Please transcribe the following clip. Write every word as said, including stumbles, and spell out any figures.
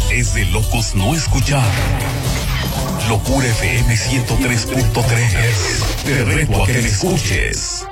Es de locos no escuchar. Locura F M ciento tres punto tres. Te reto a que me escuches.